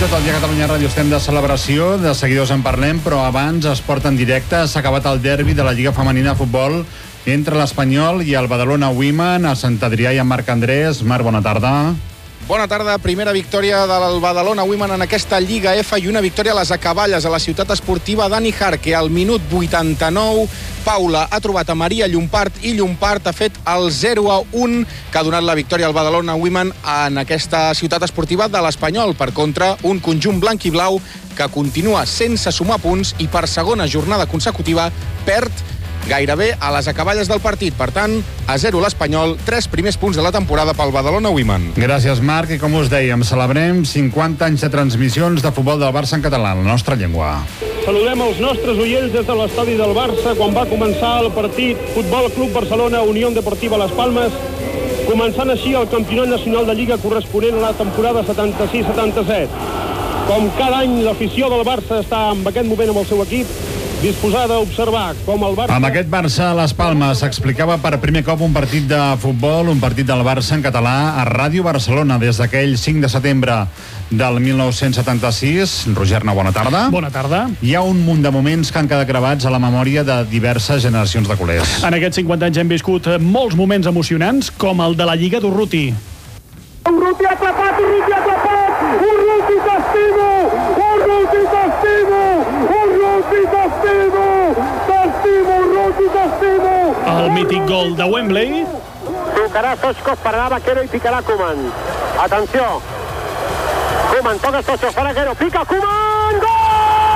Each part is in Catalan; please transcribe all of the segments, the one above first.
tot el dia a Catalunya Ràdio estem de celebració, de seguidors en parlem, però abans esport en directe. S'ha acabat el derbi de la Lliga Femenina de Futbol entre l'Espanyol i el Badalona Women a Sant Adrià i en Marc Andrés. Marc, bona tarda. Bona tarda. Primera victòria del Badalona Women en aquesta Lliga F i una victòria a les acaballes a la ciutat esportiva Dani Jarque. Al minut 89, Paula ha trobat a Maria Llompart i Llompart ha fet el 0-1 que ha donat la victòria al Badalona Women en aquesta ciutat esportiva de l'Espanyol. Per contra, un conjunt blanc i blau que continua sense sumar punts i per segona jornada consecutiva perd gairebé a les acaballes del partit. Per tant, a 0 l'Espanyol, 3 primers punts de la temporada pel Badalona Women. Gràcies, Marc. I com us dèiem, celebrem 50 anys de transmissions de futbol del Barça en català, la nostra llengua. Saludem els nostres oients des de l'estadi del Barça quan va començar el partit Futbol Club Barcelona Unió Deportiva Las Palmes, començant així el campionat nacional de Lliga corresponent a la temporada 76-77. Com cada any, l'afició del Barça està en aquest moment amb el seu equip, disposada a observar com el Barça... Amb aquest Barça a les Palmes s'explicava per primer cop un partit de futbol, un partit del Barça en català a Ràdio Barcelona des d'aquell 5 de setembre del 1976. Roger Arnau, bona tarda. Bona tarda. Hi ha un munt de moments que han quedat gravats a la memòria de diverses generacions de culers. En aquests 50 anys hem viscut molts moments emocionants, com el de la Lliga d'Urruti. Urruti atrapat, Urruti atrapat! Urruti t'estimo! Urruti t'estimo! Urruti t'estimo! T'estimo, Urruti t'estimo! El mític gol de Wembley. Tocarà Stoichkov, pararà Vaquero i picarà Koeman. Atenció! Koeman, toca Stoichkov, farà Vaquero, pica Koeman! Gol!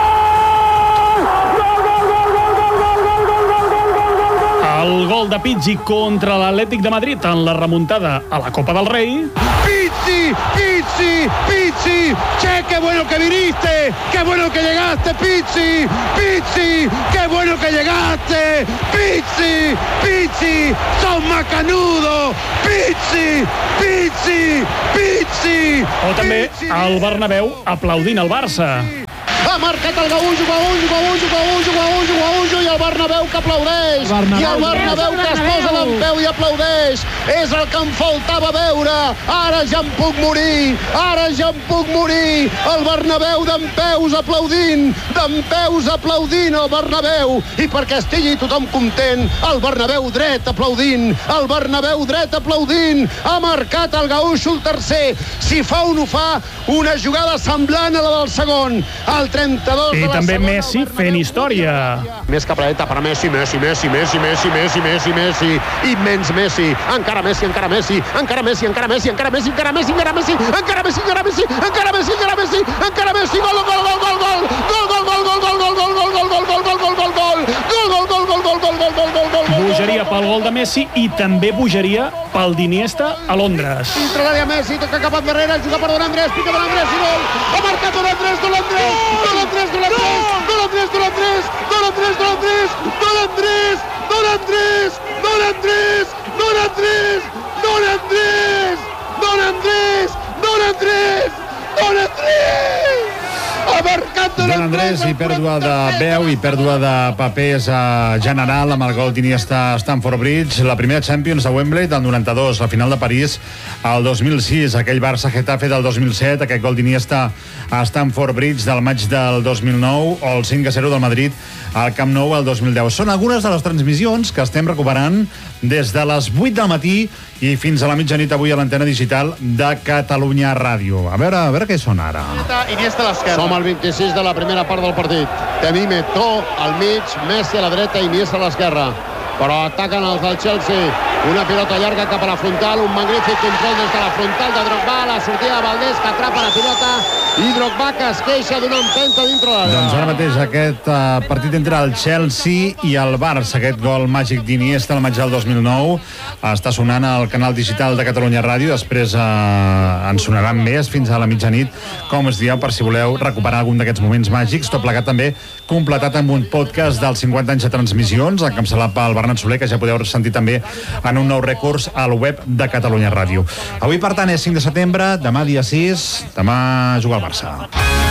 El gol de Pizzi contra l'Atlètic de Madrid en la remuntada a la Copa del Rei. Pizzi, Pizzi, Pizzi, che, qué bueno que viniste, qué bueno que llegaste, Pizzi, Pizzi, qué bueno que llegaste, Pizzi, Pizzi, sos macanudo, Pizzi, Pizzi, Pizzi. O també al Bernabéu aplaudint el Barça. Ha marcat el Gaújo i el Bernabéu que aplaudeix. I el Bernabéu que es posa d'empeu i aplaudeix. És el que em faltava veure. Ara ja em puc morir. Ara ja em puc morir. El Bernabéu d'empeus aplaudint. D'empeus aplaudint el Bernabéu. I perquè estigui tothom content, el Bernabéu dret aplaudint. El Bernabéu dret aplaudint. Ha marcat el Gaújo el tercer. Si fa o no fa, una jugada semblant a la del segon. El 32 I també Messi fent història. Més capradeta per Messi, Messi, immens Messi, encara Messi, encara Messi, encara Messi, encara Messi, encara Messi, encara Messi, encara Messi, encara Messi, encara Messi, encara Messi, encara Messi, encara Messi, gol, gol, gol, gol, gol, gol, gol, gol, gol, gol, gol, gol, gol, gol, gol, gol, gol, gol, bogeria pel gol de Messi i també bogeria pel d'Iniesta a Londres. Dintre l'àrea Messi, toca cap endarrere, juga per Don Andrés, pica Don Andrés i gol. Ha marcat Don Andrés, Don Andrés, Don Andrés, Don Andrés, Don Andrés, Don Andrés, Don Andrés, Don Andrés, Don Andrés, Don Andrés, Don Andrés, Don Andrés, Don Andrés, Don Andrés, Don Andrés, Don Andrés. Ha marcat Don Andrés i pèrdua de veu i pèrdua de papers general amb el gol d'Iniesta a Stamford Bridge. La primera Champions de Wembley del 92, la final de París el 2006, aquell Barça-Getafe del 2007, aquest gol d'Iniesta a Stamford Bridge del maig del 2009 o el 5-0 del Madrid al Camp Nou el 2010. Són algunes de les transmissions que estem recuperant des de les 8 del matí i fins a la mitjanit avui a l'antena digital de Catalunya Ràdio. A veure què sona ara. Iniesta a l'esquerra. Som al 26 de la primera part del partit. Tenim Eto'o al mig, Messi a la dreta i Iniesta a l'esquerra. Però ataquen els del Chelsea. Una pilota llarga cap a la frontal, un magnífic control des de la frontal de Drogba, la sortida de Valdés que atrapa la pilota i Drogba que es queixa d'una empenta dintre l'àrea. Doncs ara mateix aquest partit entre el Chelsea i el Barça, aquest gol màgic d'Iniesta al maig del 2009 està sonant al canal digital de Catalunya Ràdio. Després en sonaran més fins a la mitjanit, com es diu, per si voleu recuperar algun d'aquests moments màgics. Tot plegat també completat amb un podcast dels 50 anys de transmissions, encapçalat pel Bernat Soler, que ja podeu sentir també en un nou recurs al web de Catalunya Ràdio. Avui, per tant, és 5 de setembre, demà dia 6, demà juga el Barça.